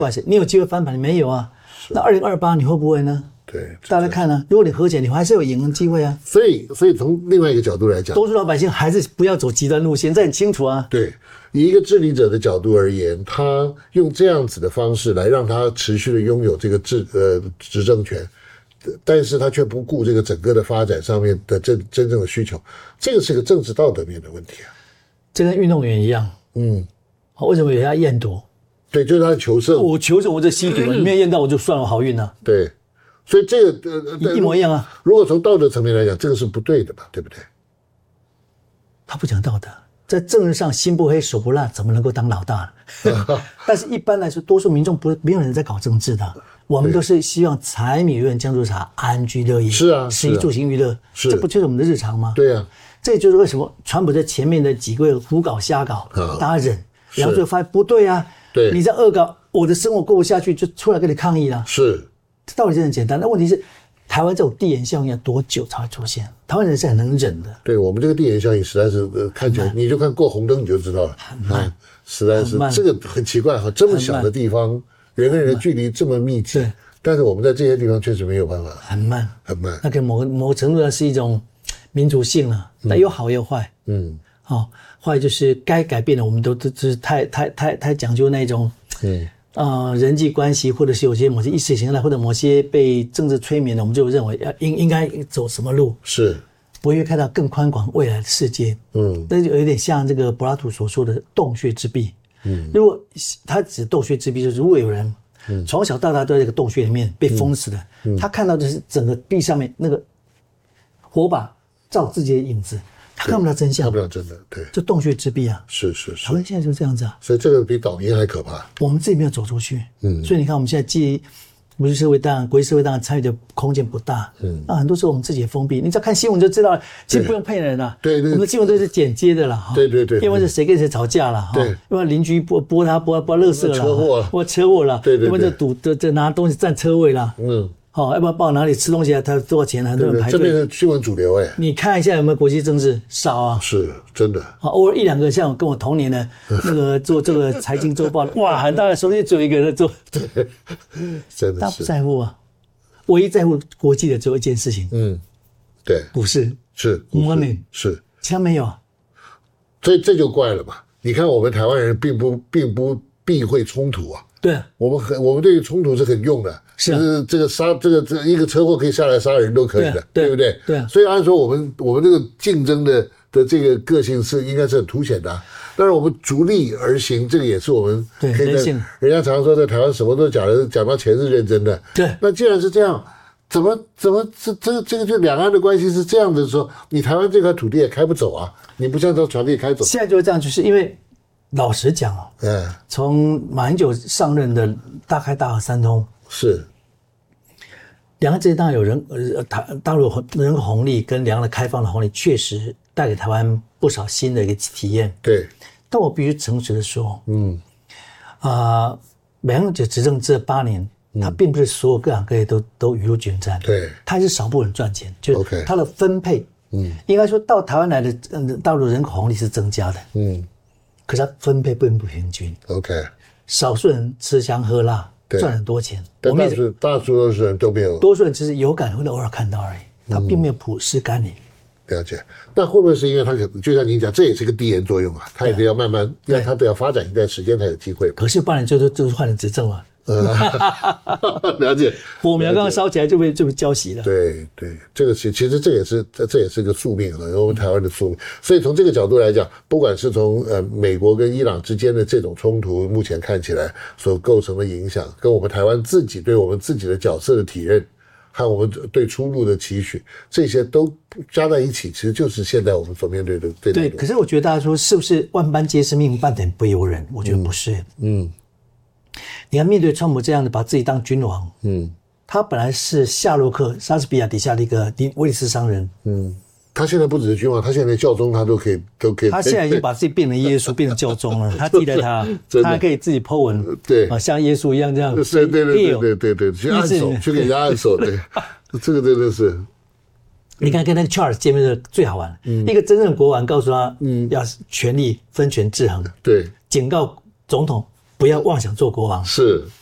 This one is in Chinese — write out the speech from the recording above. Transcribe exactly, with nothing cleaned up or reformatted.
不好意思，你有机会翻盘，你没有啊？那二零二八你会不会呢？ 对， 大家看啊，如果你和解，你还是有赢的机会啊。 所以，所以从另外一个角度来讲， 多数老百姓还是不要走极端路线，这很清楚啊。 对，以一个治理者的角度而言，他用这样子的方式来让他持续的拥有这个治呃执政权，但是他却不顾这个整个的发展上面的真真正的需求，这个是个政治道德面的问题啊。 这跟运动员一样，嗯，为什么有人要验赌？ 对，就是他的求胜。 我求胜，我这吸毒，你没有验到，我就算了，我好运啊。 对，所以这个呃一模一样啊。 如果从道德层面来讲，这个是不对的嘛，对不对？ 他不讲道德，在政治上心不黑手不辣，怎么能够当老大呢？但是一般来说，多数民众不没有人在搞政治的，我们都是希望柴米油盐酱醋茶，安居乐业。 是啊， 食衣住行娱乐，这不就是我们的日常吗？ 对啊， 这就是为什么川普在前面的几个月胡搞瞎搞， 啊、 大家忍，然后最后发现不对啊， 对， 你在恶搞，我的生活过不下去，就出来跟你抗议了。 是， 这道理真的很简单。那问题是，台湾这种递延效应要多久才会出现？台湾人是很能忍的。 对，我们这个递延效应实在是、呃、看起来，你就看过红灯你就知道了， 很慢， 啊、实在是这个很奇怪哈，这么小的地方，人跟人的距离这么密集， 对， 但是我们在这些地方确实没有办法， 很慢， 很慢。 那个某个某个程度上是一种民族性了，但有好也有坏。嗯，好、哦，坏就是该改变的，我们都都是太太太太讲究那种，嗯。呃，人际关系，或者是有些某些意识形态，或者某些被政治催眠的，我们就认为要应应该走什么路， 是不会看到更宽广未来的世界。嗯，那就有点像这个柏拉图所说的洞穴之壁。嗯，如果他指洞穴之壁，就是如果有人从小到大都在这个洞穴里面被封死的，嗯嗯、他看到的是整个壁上面那个火把照自己的影子。他看不到真相， 看不到真的，对， 就洞穴之壁啊， 是是是。 台湾现在就这样子啊， 所以这个比导民还可怕。 我们自己没有走出去，嗯，所以你看我们现在既国际社会当然国际社会当然参与的空间不大，嗯，那很多时候我们自己也封闭，你只要看新闻就知道了，其实不用骗人了， 对 对, 对， 我们的新闻都是剪接的了， 对对对， 因为是谁跟谁吵架了， 对， 因为邻居拨拨他拨拨垃圾了， 车祸了， 拨车祸了， 对对对， 因为这堵这这拿东西占车位了，嗯。好、哦，要不然报哪里吃东西啊？他多少钱？很多人排队。 这边是新闻主流哎、欸。 你看一下有没有国际政治少啊？ 是真的。 好，偶尔一两个像跟我同年的那个做这个财经周报的，哇，很大的手机只有一个人在做。 对，真的是。 他不在乎啊，唯一在乎国际的只有一件事情。嗯， 对， 股市是股市是， 其他没有。 所以这就怪了嘛。你看我们台湾人并不并不避讳冲突啊。 对， 我们很，我们对于冲突是很用的， 是、啊、 就是这个杀这个这个一个车祸可以下来杀人都可以的， 对, 对, 对不对？ 对、啊， 所以按说我们我们这个竞争的的这个个性是应该是很凸显的、啊，但是我们逐利而行，这个也是我们对可以在人家常常说在台湾什么都讲的，讲到钱是认真的， 对。 那既然是这样，怎么怎么这这个这个就两岸的关系是这样的时候，你台湾这块土地也开不走啊，你不像这船地开走。 现在就是这样，就是因为。老实讲啊， 嗯， 从马英九上任的大开大合三通， 是两岸之间当然有人呃大大陆人口红利跟两岸的开放的红利，确实带给台湾不少新的一个体验。 对， 但我必须诚实的说，嗯，啊、呃，马英九执政这八年，他并不是所有各行各业都都雨露均沾， 对， 他还是少部分人赚钱，就是他的分配，嗯，应该说到台湾来的嗯大陆人口红利是增加的，嗯。可是它分配并不平均 ，OK， 少数人吃香喝辣赚很多钱， 但大数大多数人都没有， 多数人只是有感会偶尔看到而已，他并没有普施甘霖。 了解，那会不会是因为他可能就像您讲，这也是个递延作用啊？他也得要慢慢，要他都要发展一段时间才有机会。 可是八年就是就是换了执政了。 了解， 火苗刚刚烧起来就被就被浇熄了。 对对，这个其其实这也是这也是个宿命了，我们台湾的宿命。所以从这个角度来讲，不管是从呃美国跟伊朗之间的这种冲突，目前看起来所构成的影响，跟我们台湾自己对我们自己的角色的体认，和我们对出路的期许，这些都加在一起，其实就是现在我们所面对的对。 对，可是我觉得大家说是不是万般皆是命，半点不由人？我觉得不是。嗯。嗯，你看，面对川普这样的把自己当君王，嗯，他本来是夏洛克、莎士比亚底下的一个威尼斯商人，嗯， 他现在不只是君王，他现在连教宗他都可以都可以。 他现在已经把自己变成耶稣，变成教宗了。他记得他，他还可以自己 po 文， 对啊，像耶稣一样这样， 对对对对对对对，去按手，去给人家按手，对，这个真的是。 你看，跟那个 Charles 见面的最好玩，嗯，一个真正的国王告诉他，嗯，要权力分权制衡， 对， 警告总统。不要妄想做国王， 是